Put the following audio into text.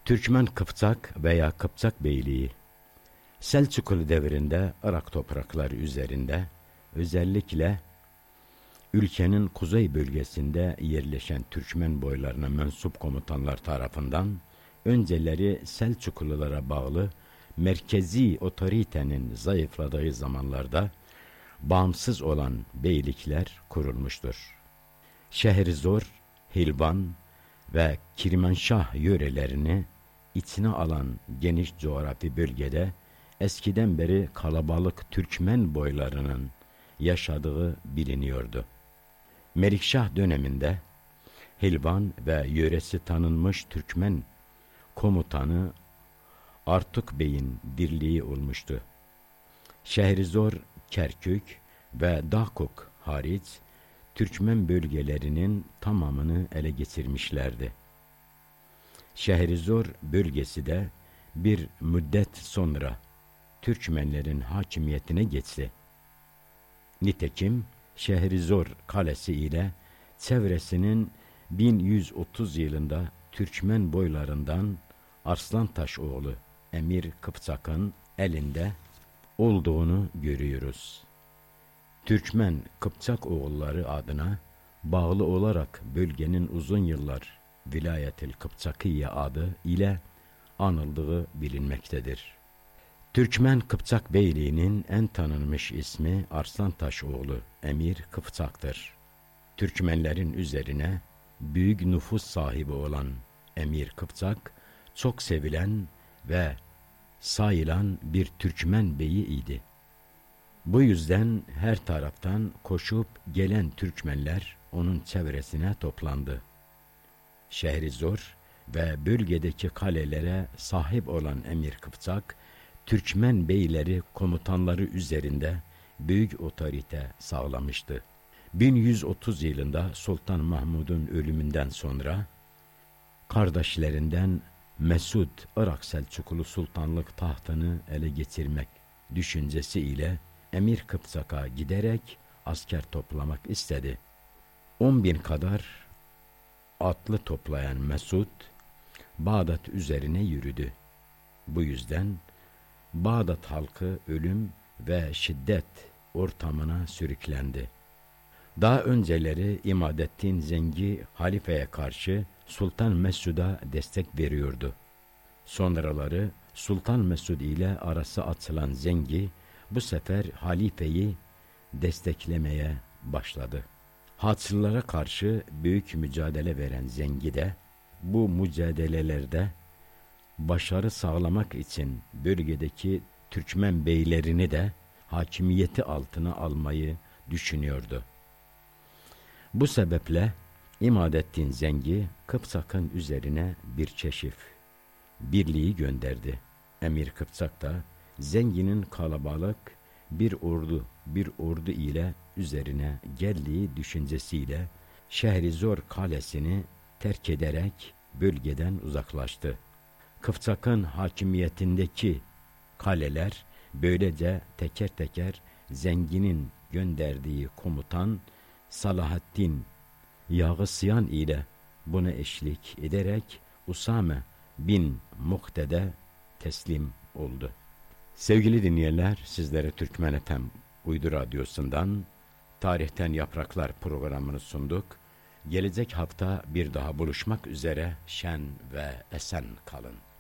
Türkmen Kıpçak veya Kıpçak Beyliği, Selçuklu devrinde Irak toprakları üzerinde, özellikle ülkenin kuzey bölgesinde yerleşen Türkmen boylarına mensup komutanlar tarafından, önceleri Selçuklulara bağlı merkezi otoritenin zayıfladığı zamanlarda, bağımsız olan beylikler kurulmuştur. Şehrizor, Hilvan ve Kirmanşah yörelerini içine alan geniş coğrafi bölgede eskiden beri kalabalık Türkmen boylarının yaşadığı biliniyordu. Melikşah döneminde Hilvan ve yöresi tanınmış Türkmen komutanı Artuk Bey'in dirliği olmuştu. Şehrizor, Kerkük ve Dağkuk hariç Türkmen bölgelerinin tamamını ele geçirmişlerdi. Şehrizor bölgesi de bir müddet sonra Türkmenlerin hakimiyetine geçti. Nitekim Şehrizor kalesi ile çevresinin 1130 yılında Türkmen boylarından Arslantaş oğlu Emir Kıpçak'ın elinde olduğunu görüyoruz. Türkmen Kıpçak oğulları adına bağlı olarak bölgenin uzun yıllar Vilayet-i Kıpçakiye adı ile anıldığı bilinmektedir. Türkmen Kıpçak Beyliği'nin en tanınmış ismi Arslantaş oğlu Emir Kıpçak'tır. Türkmenlerin üzerine büyük nüfus sahibi olan Emir Kıpçak, çok sevilen ve sayılan bir Türkmen beyi idi. Bu yüzden her taraftan koşup gelen Türkmenler onun çevresine toplandı. Şehrizor ve bölgedeki kalelere sahip olan Emir Kıpçak, Türkmen beyleri komutanları üzerinde büyük otorite sağlamıştı. 1130 yılında Sultan Mahmud'un ölümünden sonra kardeşlerinden Mesud Irak Selçuklu sultanlık tahtını ele geçirmek düşüncesi ile Emir Kıpçak'a giderek asker toplamak istedi. 10.000 kadar atlı toplayan Mesud, Bağdat üzerine yürüdü. Bu yüzden Bağdat halkı ölüm ve şiddet ortamına sürüklendi. Daha önceleri İmadettin Zengi halifeye karşı Sultan Mesud'a destek veriyordu. Sonraları Sultan Mesud ile arası açılan Zengi bu sefer halifeyi desteklemeye başladı. Haçlılara karşı büyük mücadele veren Zengi de bu mücadelelerde başarı sağlamak için bölgedeki Türkmen beylerini de hakimiyeti altına almayı düşünüyordu. Bu sebeple İmadettin Zengi Kıpçak'ın üzerine bir keşif birliği gönderdi. Emir Kıpçak da Zengi'nin kalabalık bir ordu ile üzerine geldiği düşüncesiyle Şehrizor kalesini terk ederek bölgeden uzaklaştı. Kıpçak'ın hakimiyetindeki kaleler böylece teker teker Zengi'nin gönderdiği komutan Salahaddin Yağısyan ile buna eşlik ederek Usame bin Muhted'e teslim oldu. Sevgili dinleyenler, sizlere Türkmen FM Uydu Radyosu'ndan Tarihten Yapraklar programını sunduk. Gelecek hafta bir daha buluşmak üzere şen ve esen kalın.